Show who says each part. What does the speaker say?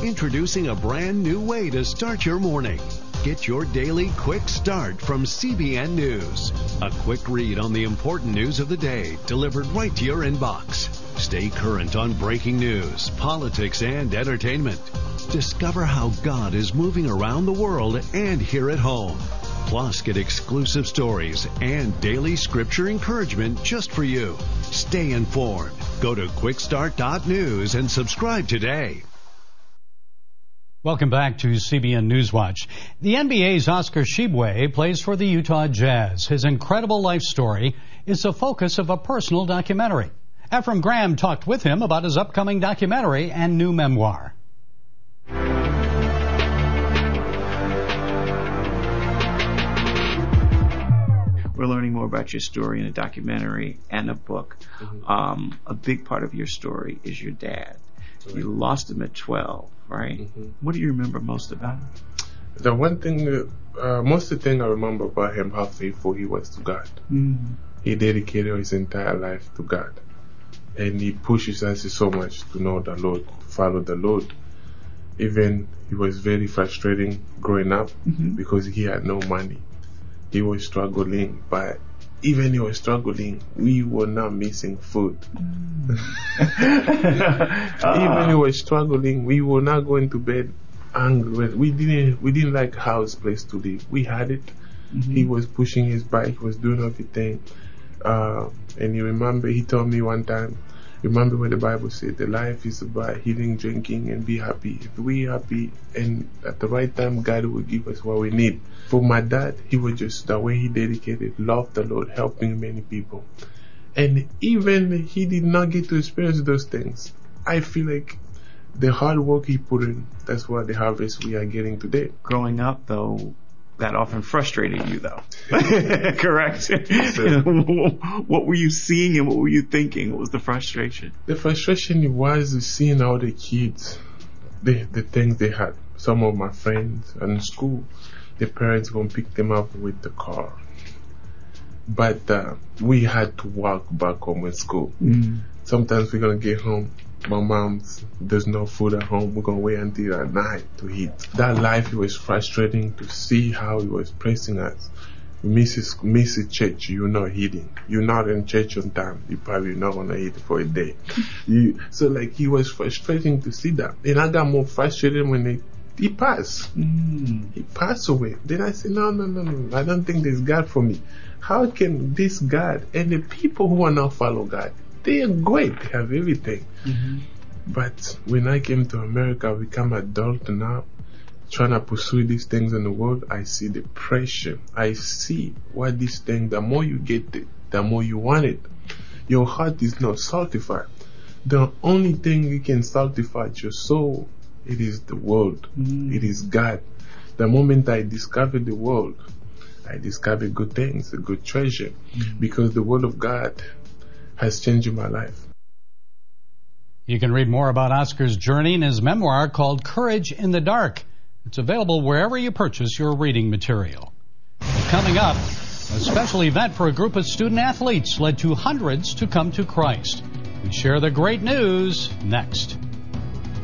Speaker 1: Introducing a brand new way to start your morning. Get your daily quick start from CBN News. A quick read on the important news of the day delivered right to your inbox. Stay current on breaking news, politics, and entertainment. Discover how God is moving around the world and here at home. Plus, get exclusive stories and daily scripture encouragement just for you. Stay informed. Go to quickstart.news and subscribe today.
Speaker 2: Welcome back to CBN Newswatch. The NBA's Oscar Tshiebwe plays for the Utah Jazz. His incredible life story is the focus of a personal documentary. Ephraim Graham talked with him about his upcoming documentary and new memoir.
Speaker 3: We're learning more about your story in a documentary and a book. A big part of your story is your dad. You lost him at 12, right? What do you remember most about him?
Speaker 4: The one thing, most of the thing I remember about him, how faithful he was to God. He dedicated his entire life to God. And he pushes us so much to know the Lord, to follow the Lord. Even he was very frustrating growing up because he had no money. He was struggling, but even he was struggling, we were not missing food. Even he was struggling, we were not going to bed hungry. We didn't like house place to live. We had it. He was pushing his bike, was doing everything. And you remember, he told me one time, remember what the Bible said, the life is about eating, drinking, and be happy. If we're happy and at the right time, God will give us what we need. For my dad, he was just the way he dedicated, loved the Lord, helping many people. And even he did not get to experience those things. I feel like the hard work he put in, that's what the harvest we are getting today.
Speaker 3: Growing up, though, that often frustrated you, though. Correct? What were you seeing and what were you thinking? What was the frustration?
Speaker 4: The frustration was seeing all the kids, the things they had. Some of my friends in school, the parents going to pick them up with the car. But we had to walk back home in school. Sometimes we're going to get home. My mom's, there's no food at home. We're going to wait until at night to eat. That life, it was frustrating to see how he was pressing us. Miss church, you're not eating. You're not in church on time. You're probably not going to eat for a day. So he was frustrating to see that. And I got more frustrated when he passed. He passed away. Then I said, no. I don't think there's God for me. How can this God and the people who are not follow God, they are great. They have everything. But when I came to America, I become adult now, trying to pursue these things in the world, I see the pressure. I see what these things, the more you get it, the more you want it. Your heart is not sanctified. The only thing you can sanctify your soul, it is the world. It is God. The moment I discovered the world, I discovered good things, a good treasure, because the word of God has changed my life.
Speaker 2: You can read more about Oscar's journey in his memoir called Courage in the Dark. It's available wherever you purchase your reading material. Coming up, a special event for a group of student athletes led to hundreds to come to Christ. We share the great news next.